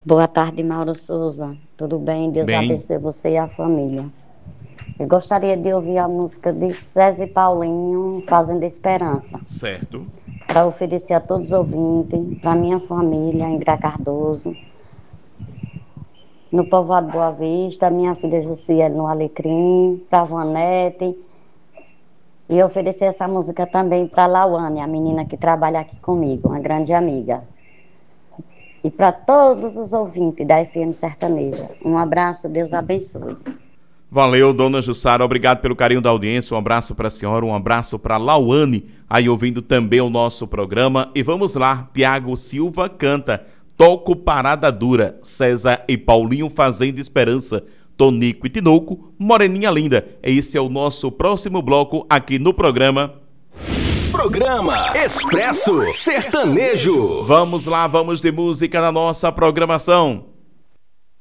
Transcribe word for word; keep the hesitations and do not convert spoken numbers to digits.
Boa tarde, Mauro Souza. Tudo bem? Deus Bem. abençoe você e a família. Eu gostaria de ouvir a música de César e Paulinho, Fazenda Esperança, Certo. para oferecer a todos os ouvintes, para minha família, em Gra Cardoso, no Povoado Boa Vista, minha filha Jussiele no Alecrim, para a Vanete, e oferecer essa música também para a Lauane, a menina que trabalha aqui comigo, uma grande amiga. E para todos os ouvintes da F M Sertaneja. Um abraço, Deus abençoe. Valeu, dona Jussara, obrigado pelo carinho da audiência, um abraço para a senhora, um abraço para a Lauane, aí ouvindo também o nosso programa. E vamos lá, Tiago Silva canta Toco Parada Dura, César e Paulinho Fazenda Esperança, Tonico e Tinoco, Moreninha Linda. Esse é o nosso próximo bloco aqui no programa... Programa Expresso Sertanejo. Vamos lá, vamos de música na nossa programação.